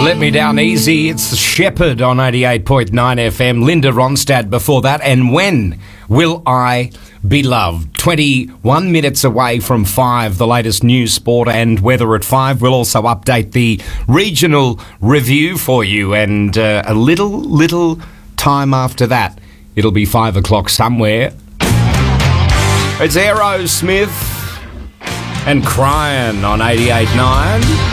Let Me Down Easy. It's Shepherd on 88.9 FM. Linda Ronstadt before that. And When Will I Be Loved? 21 minutes away from 5, the latest news, sport and weather at 5. We'll also update the regional review for you. And a little time after that, it'll be 5 o'clock somewhere. It's Aerosmith and Crying on 88.9.